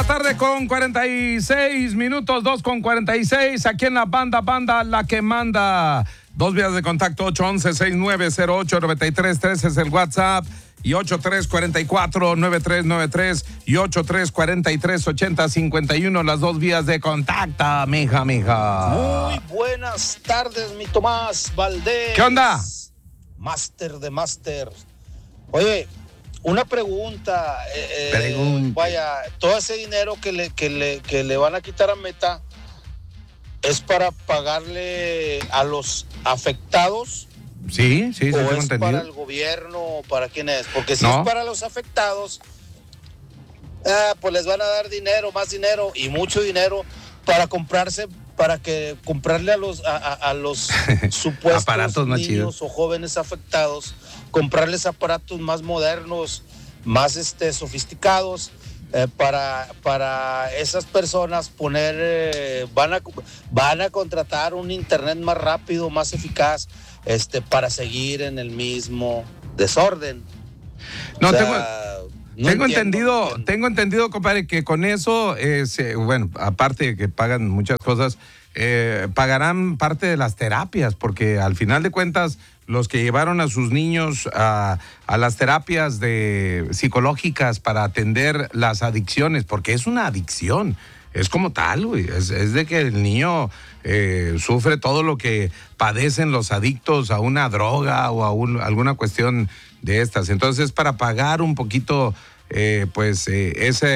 Tarde con 46 minutos, 2:46, aquí en la banda la que manda. Dos vías de contacto, 811-6908-9313 es el WhatsApp y 8344-9393 y 8343-8051, las dos vías de contacto, mija. Muy buenas tardes, mi Tomás Valdés. ¿Qué onda? Máster de máster. Oye, una pregunta. Vaya, todo ese dinero que le van a quitar a Meta es para pagarle a los afectados. Sí, ¿O tengo es entendido. para el gobierno o para quién es? Porque si No. es para los afectados, pues les van a dar dinero, más dinero y mucho dinero para comprarle a los supuestos aparatos más niños chidos o jóvenes afectados, comprarles aparatos más modernos, más sofisticados, para esas personas poner, van a contratar un internet más rápido, más eficaz, para seguir en el mismo desorden. No, O sea, tengo entendido, compadre, que con eso, bueno, aparte de que pagan muchas cosas, pagarán parte de las terapias, porque al final de cuentas, los que llevaron a sus niños a las terapias psicológicas para atender las adicciones, porque es una adicción, es como tal, güey, es de que el niño sufre todo lo que padecen los adictos a una droga o a alguna cuestión de estas. Entonces, para pagar un poquito, ese